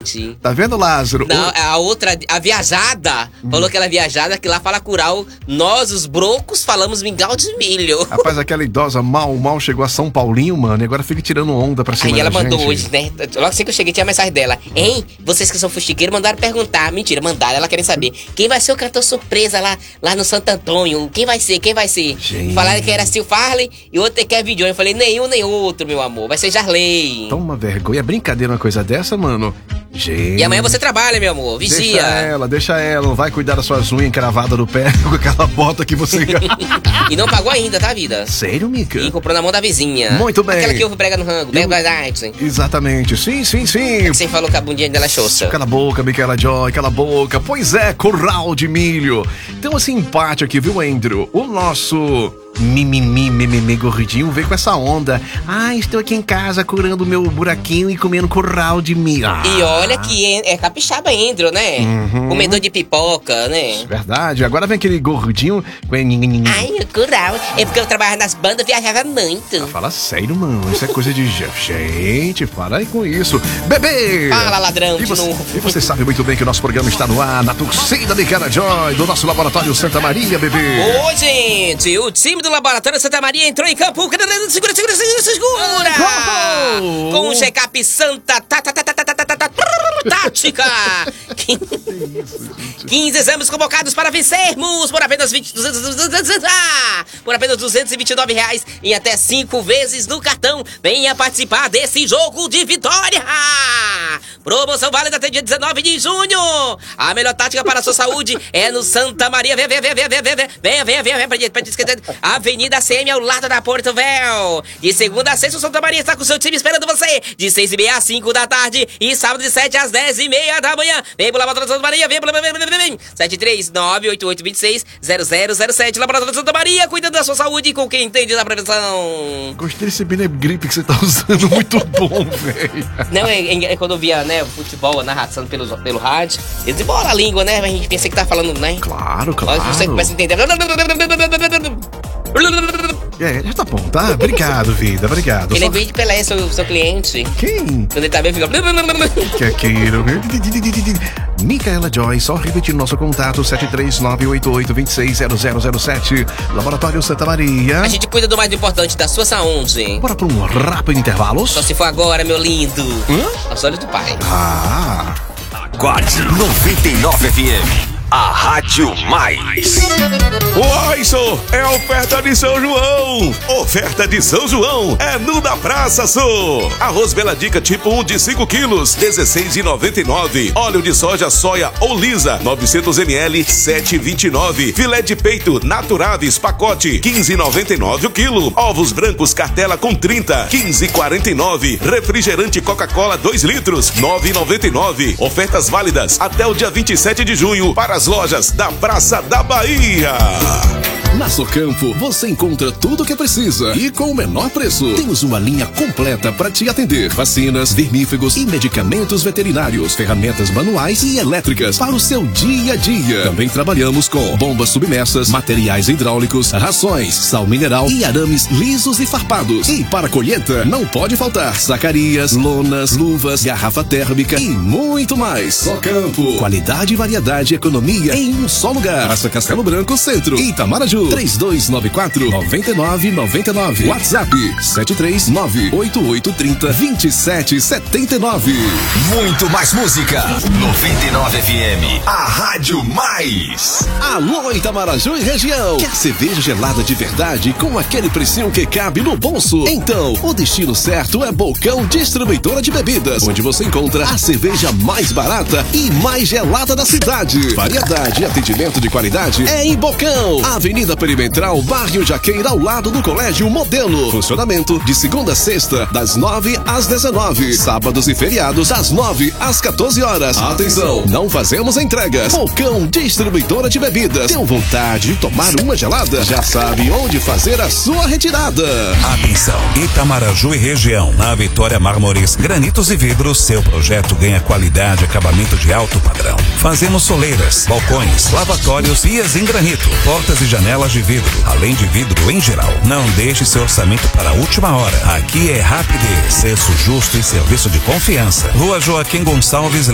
Tá vendo, Lázaro? Não, a outra, a viajada, falou que ela é viajada, que lá fala curau. Nós, os brocos, falamos mingau de milho. Rapaz, aquela idosa mal chegou a São Paulinho, mano, e agora fica tirando onda pra cima da gente. Aí ela mandou hoje, né? Logo assim que eu cheguei, tinha a mensagem dela. Hein? Vocês que são fuxiqueiros mandaram perguntar. Mentira, mandaram, ela querem saber. Quem vai ser o cantor surpresa lá no Santo Antônio? Quem vai ser? Gente. Falaram que era Sil Farley e outro é Kevin Jones. Eu falei, nenhum nem outro, meu amor. Vai ser Jarley. Toma vergonha, é brincadeira uma coisa dessa, mano? Gente. E amanhã você trabalha, meu amor. Vigia. Deixa ela. Não vai cuidar das suas unhas encravadas no pé com aquela bota que você... E não pagou ainda, tá, vida? Sério, Mica? E comprou na mão da vizinha. Muito bem. Aquela que ouve prega no rango. Exatamente. Sim. Você falou que a bundinha dela é xoxa. Cala a boca, Micaela Joy, cala a boca. Pois é, curral de milho. Então, esse empate aqui, viu, Andrew? O nosso... mimimi gordinho veio com essa onda. Estou aqui em casa curando meu buraquinho e comendo curral de milho. E olha que é capixaba Andrew, né? Comedor de pipoca, né? Verdade. Agora vem aquele gordinho. O curral. É porque eu trabalhava nas bandas, viajava muito. Fala sério, mano. Isso é coisa de gente. Para aí com isso. Bebê! Fala, ladrão. E você sabe muito bem que o nosso programa está no ar, na torcida de Micaela Joy, do nosso Laboratório Santa Maria, bebê. Ô, gente, o time do Laboratório Santa Maria entrou em campo. Segura! Com um check-up Santa Tática. 15 exames convocados para vencermos por apenas R$229 em até 5 vezes no cartão. Venha participar desse jogo de vitória. Promoção válida até dia 19 de junho. A melhor tática para a sua saúde é no Santa Maria. Venha pra Avenida CM ao lado da Porto Véu. De segunda a sexta, o Santa Maria está com o seu time esperando você. De 6h30 às 5 da tarde e sábado de 7 às 10h30 da manhã. Vem pro Laboratório Santa Maria, vem. 73988260007. Laboratório Santa Maria, cuidando da sua saúde com quem entende da prevenção. Gostei desse Benegripe que você tá usando, muito bom, velho. Não, é quando eu via, né, futebol, a narração pelo rádio, eles embolam a língua, né, a gente pensa que tá falando, né? Claro. Você começa a entender. Já tá bom, tá? Obrigado, vida, obrigado. Ele veio de Pelé, seu cliente. Quem? Quando ele tá bem, fica... Que aquilo... Micaela Joy, só repetir nosso contato, 73988260007, Laboratório Santa Maria. A gente cuida do mais importante, da sua saúde. Bora pra um rápido intervalo? Só se for agora, meu lindo. Aos olhos do pai. Aguarde 99 FM. A Rádio Mais. Isso é oferta de São João. Oferta de São João é no da Praça Sul. Arroz Bela Dica tipo 1 de 5 quilos, R$16,99. Óleo de soja ou lisa, 900 ml, R$7,29. Filé de peito Naturaves pacote, R$15,99 o quilo. Ovos brancos cartela com 30, R$15,49. Refrigerante Coca-Cola 2 litros, R$9,99. Ofertas válidas até o dia 27 de junho para as lojas da Praça da Bahia. Na Socampo, você encontra tudo o que precisa e com o menor preço. Temos uma linha completa para te atender. Vacinas, vermífugos e medicamentos veterinários, ferramentas manuais e elétricas para o seu dia a dia. Também trabalhamos com bombas submersas, materiais hidráulicos, rações, sal mineral e arames lisos e farpados. E para colheita, não pode faltar sacarias, lonas, luvas, garrafa térmica e muito mais. Socampo, qualidade, variedade e economia em um só lugar. Praça Castelo Branco, Centro, Itamaraju. 3294-9999. WhatsApp 739-8830-2779. Muito mais música. 99 FM. A Rádio Mais. Alô, Itamaraju e região. Quer cerveja gelada de verdade com aquele precinho que cabe no bolso? Então, o destino certo é Bocão Distribuidora de Bebidas, onde você encontra a cerveja mais barata e mais gelada da cidade. Variedade e atendimento de qualidade é em Bocão. Avenida Perimetral, Bairro Jaqueira, ao lado do Colégio Modelo. Funcionamento de segunda a sexta, das 9 às 19. Sábados e feriados, das 9 às 14 horas. Atenção, não fazemos entregas. Bocão Distribuidora de Bebidas. Deu vontade de tomar uma gelada? Já sabe onde fazer a sua retirada. Atenção, Itamaraju e região. Na Vitória Mármores, granitos e vidros, seu projeto ganha qualidade e acabamento de alto padrão. Fazemos soleiras, balcões, lavatórios, pias em granito, portas e janelas de vidro, além de vidro em geral. Não deixe seu orçamento para a última hora. Aqui é rapidez, preço justo e serviço de confiança. Rua Joaquim Gonçalves,